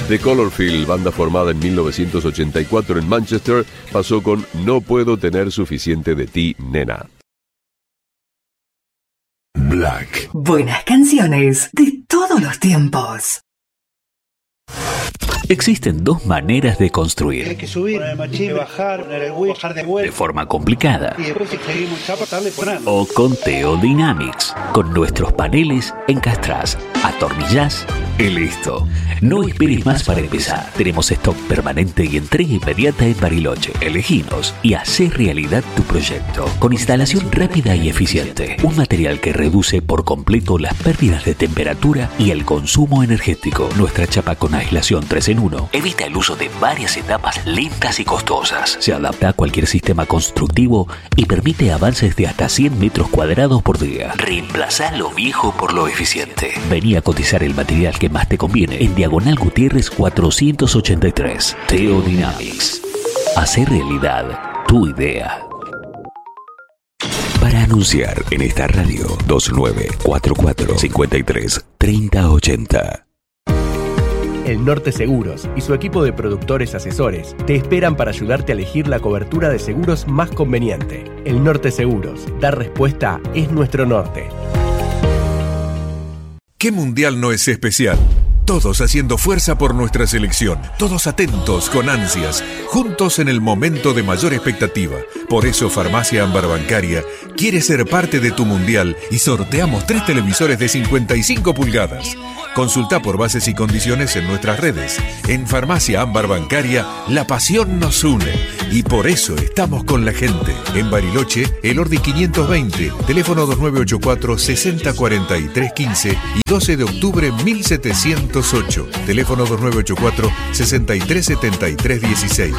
The Colourfield, banda formada en 1984 en Manchester, pasó con No puedo tener suficiente de ti, nena. Black. Buenas canciones de todos los tiempos. Existen dos maneras de construir. Hay que subir, bajar, poner el wheel, bajar de vuelta. De forma complicada. Y después si seguimos chapa, darle poner. O con Teo Dynamics. Con nuestros paneles encastrás, atornillás y listo. No esperes más para empezar. Tenemos stock permanente y entrega inmediata en Bariloche. Eleginos y hacé realidad tu proyecto. Con instalación rápida y eficiente. Un material que reduce por completo las pérdidas de temperatura y el consumo energético. Nuestra chapa con aislación 3 en 1 evita el uso de varias etapas lentas y costosas. Se adapta a cualquier sistema constructivo y permite avances de hasta 100 metros cuadrados por día. Reemplazá lo viejo por lo eficiente. Vení a cotizar el material que más te conviene en Diagonal Gutiérrez 483. Teo Dynamics. Hacer realidad tu idea. Para anunciar en esta radio 2944 53 3080. El Norte Seguros y su equipo de productores asesores te esperan para ayudarte a elegir la cobertura de seguros más conveniente. El Norte Seguros, dar respuesta es nuestro norte. ¿Qué mundial no es especial? Todos haciendo fuerza por nuestra selección, todos atentos, con ansias, juntos en el momento de mayor expectativa. Por eso Farmacia Ámbar Bancaria quiere ser parte de tu mundial y sorteamos 3 televisores de 55 pulgadas. Consulta por bases y condiciones en nuestras redes. En Farmacia Ámbar Bancaria, la pasión nos une y por eso estamos con la gente. En Bariloche, Elordi 520, teléfono 2984-604315 y 12 de octubre 1708, teléfono 2984-637316.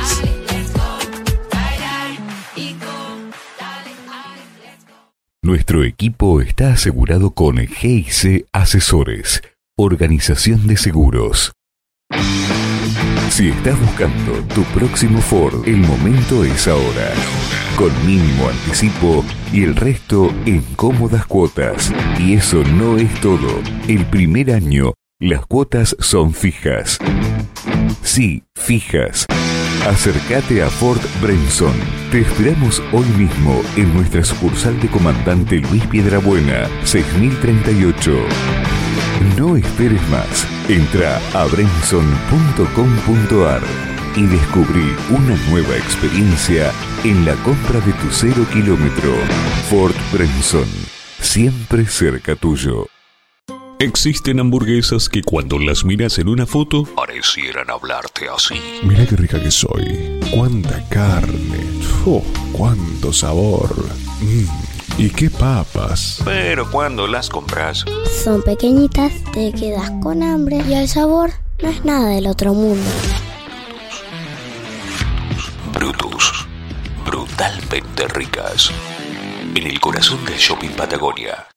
Nuestro equipo está asegurado con GIC Asesores, organización de seguros. Si estás buscando tu próximo Ford, el momento es ahora. Con mínimo anticipo y el resto en cómodas cuotas. Y eso no es todo. El primer año, las cuotas son fijas. Sí, fijas. Acércate a Ford Brenson. Te esperamos hoy mismo en nuestra sucursal de Comandante Luis Piedrabuena, 6038. No esperes más. Entra a brenson.com.ar y descubrí una nueva experiencia en la compra de tu 0 kilómetro. Ford Brenson, siempre cerca tuyo. Existen hamburguesas que cuando las miras en una foto parecieran hablarte así. Mira qué rica que soy. Cuánta carne. Cuánto sabor. Y qué papas. Pero cuando las compras, son pequeñitas, te quedas con hambre y el sabor no es nada del otro mundo. Brutus. Brutalmente ricas. En el corazón del Shopping Patagonia.